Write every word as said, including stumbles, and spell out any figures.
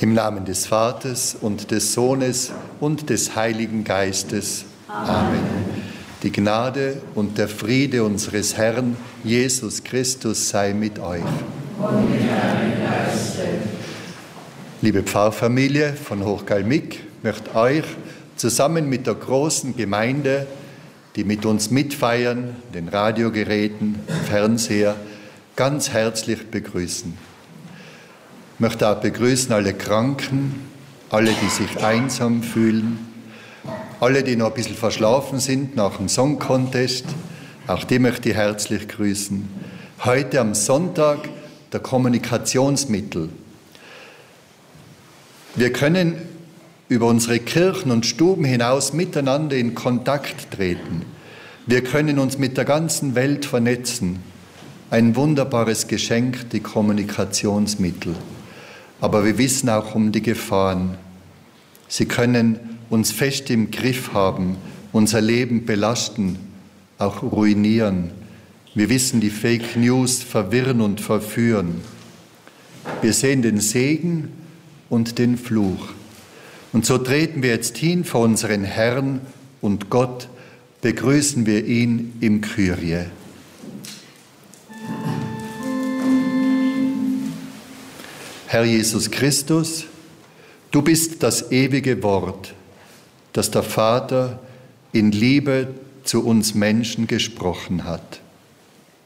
Im Namen des Vaters und des Sohnes und des Heiligen Geistes. Amen. Die Gnade und der Friede unseres Herrn Jesus Christus sei mit euch. Und mit deinem Geiste. Liebe Pfarrfamilie von Hochgalmig, möchte euch zusammen mit der großen Gemeinde, die mit uns mitfeiern, den Radiogeräten, Fernseher, ganz herzlich begrüßen. Ich möchte auch begrüßen alle Kranken, alle, die sich einsam fühlen, alle, die noch ein bisschen verschlafen sind nach dem Song Contest. Auch die möchte ich herzlich grüßen. Heute am Sonntag der Kommunikationsmittel. Wir können über unsere Kirchen und Stuben hinaus miteinander in Kontakt treten. Wir können uns mit der ganzen Welt vernetzen. Ein wunderbares Geschenk, die Kommunikationsmittel. Aber wir wissen auch um die Gefahren. Sie können uns fest im Griff haben, unser Leben belasten, auch ruinieren. Wir wissen, die Fake News verwirren und verführen. Wir sehen den Segen und den Fluch. Und so treten wir jetzt hin vor unseren Herrn und Gott, begrüßen wir ihn im Kyrie. Herr Jesus Christus, du bist das ewige Wort, das der Vater in Liebe zu uns Menschen gesprochen hat.